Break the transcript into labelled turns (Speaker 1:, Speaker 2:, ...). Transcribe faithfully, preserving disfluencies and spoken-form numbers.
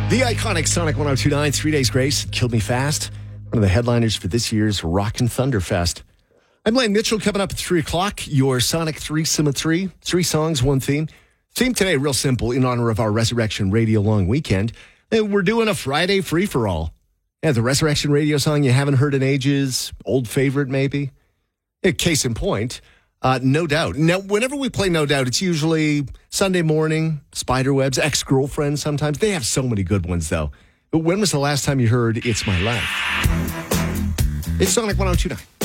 Speaker 1: The iconic Sonic one oh two point nine, Three Days Grace, Killed Me Fast, one of the headliners for this year's Rockin' Thunder Fest. I'm Blaine Mitchell, coming up at three o'clock, your Sonic threesome of three. Three songs, one theme. Theme today, real simple, in honor of our Resurrection Radio long weekend. And we're doing a Friday free-for-all. Yeah, the Resurrection Radio song you haven't heard in ages, old favorite maybe. Yeah, case in point, uh, No Doubt. Now, whenever we play No Doubt, it's usually Sunday morning, Spiderwebs, Ex-Girlfriend sometimes. They have so many good ones, though. But when was the last time you heard It's My Life? It's Sonic one oh two point nine.